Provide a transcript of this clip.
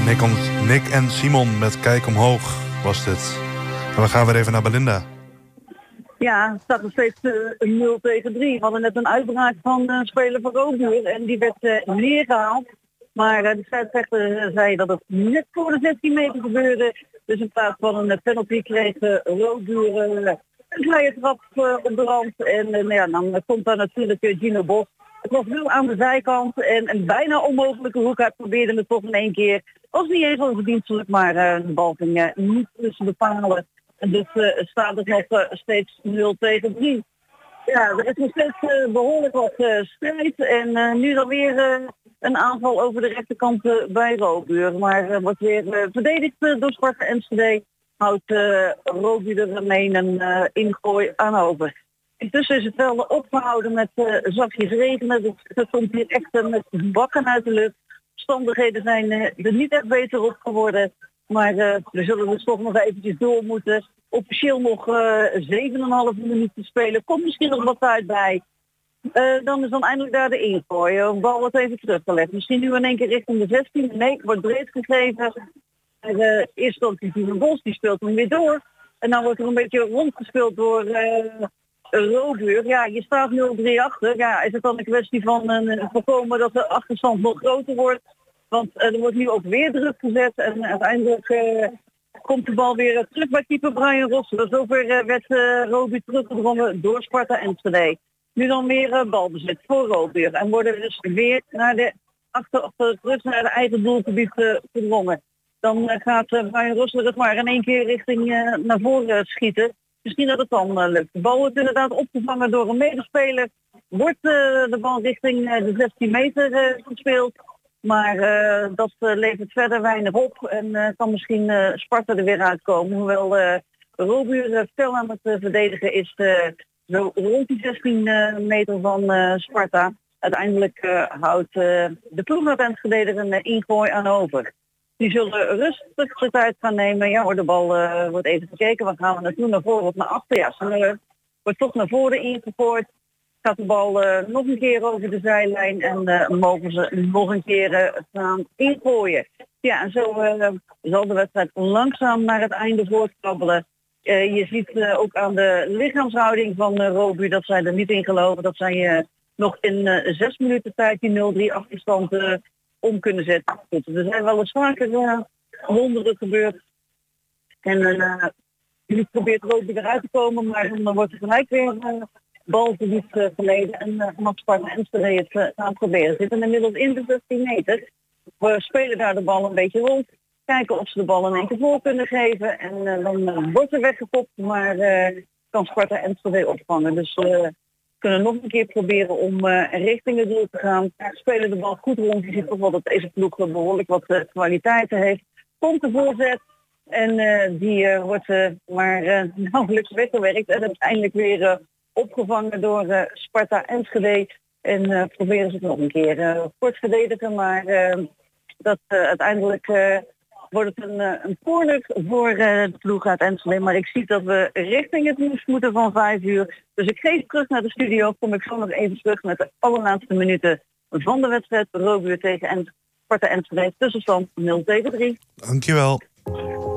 Nick en Simon met Kijk Omhoog was dit. En we gaan weer even naar Belinda. Ja, het staat nog steeds 0-3. We hadden net een uitbraak van een speler van Roodbuur en die werd neergehaald. Maar de scheidsrechter zei dat het net voor de 16 meter gebeurde. Dus in plaats van een penalty kreeg Roodbuur een vrije trap op de rand. En dan komt daar natuurlijk Gino Bos. Het was wel aan de zijkant en een bijna onmogelijke hoek. Hij probeerde het toch in één keer. Was niet eens onverdienstelijk, maar de bal ging niet tussen de palen. En dus staat het nog steeds 0-3. Ja, er is nog steeds behoorlijk wat strijd. En nu dan weer een aanval over de rechterkant bij Roodbuur. Maar wordt weer verdedigd door Sparta Enschede. Houdt Roodbuur er mee een ingooi aan over. Intussen is het wel opgehouden met zachtjes regenen. Dus het komt hier echt met bakken uit de lucht. Omstandigheden zijn er niet echt beter op geworden. Maar we zullen dus toch nog eventjes door moeten. Officieel nog 7,5 minuten spelen. Komt misschien nog wat tijd bij. Dan is dan eindelijk daar de ingooi. Een bal wordt even teruggelegd. Misschien nu in één keer richting de 16. Nee, wordt breed gegeven. Eerst dan Tien Bos, die speelt hem weer door. En dan wordt er een beetje rondgespeeld door Roodbuur. Ja, je staat 0-3 achter. Ja, is het dan een kwestie van voorkomen dat de achterstand nog groter wordt? Want er wordt nu ook weer druk gezet. En uiteindelijk komt de bal weer terug bij keeper Brian Rossler. Zover werd Roodbuur teruggedrongen door Sparta Enschede. Nu dan weer balbezit voor Roodbuur. En worden dus weer naar de terug naar de eigen doelgebied gedrongen. Dan gaat Brian Rossler het maar in één keer richting naar voren schieten. Misschien dat het dan lukt. De bal wordt inderdaad opgevangen door een medespeler. Wordt de bal richting de 16 meter gespeeld. Maar dat levert verder weinig op. En kan misschien Sparta er weer uitkomen. Hoewel Roodbuur fel aan het verdedigen is zo rond die 16 meter van Sparta. Uiteindelijk houdt de ploeg uit Enschede er een ingooi aan over. Die zullen rustig de tijd gaan nemen. Ja hoor, de bal wordt even gekeken. Waar gaan we naartoe? Naar voren of naar achter? Ja, ze wordt toch naar voren ingegooid. Gaat de bal nog een keer over de zijlijn en mogen ze nog een keer gaan ingooien. Ja, en zo zal de wedstrijd langzaam naar het einde voortkrabbelen. Je ziet ook aan de lichaamshouding van Roodbuur dat zij er niet in geloven. Dat zij nog in 6 minuten tijd die 0-3 achterstand om kunnen zetten. Goed, er zijn wel eens vaker wonderen gebeurd. En jullie probeert Roodbuur eruit te komen, maar dan wordt er gelijk weer balverlies geleden. En mag Sparta Enschede het gaan proberen. Ze zitten inmiddels in de 16 meter. We spelen daar de bal een beetje rond. Kijken of ze de bal in één keer voor kunnen geven. En dan wordt er weggekopt, maar kan Sparta Enschede opvangen. Dus we kunnen nog een keer proberen om richting het doel te gaan. Spelen de bal goed rond. Je ziet toch wel dat deze ploeg behoorlijk wat kwaliteiten heeft. Komt de voorzet en die wordt maar nauwelijks weggewerkt. En uiteindelijk weer opgevangen door Sparta Enschede. En proberen ze het nog een keer kort verdedigen. Maar dat uiteindelijk wordt het een corner voor de ploeg uit Enschede. Maar ik zie dat we richting het nieuws moeten van 5 uur. Dus ik geef terug naar de studio. Kom ik zo nog even terug met de allerlaatste minuten van de wedstrijd. Roodbuur tegen Sparta Enschede. Tussenstand 0-3. Dankjewel.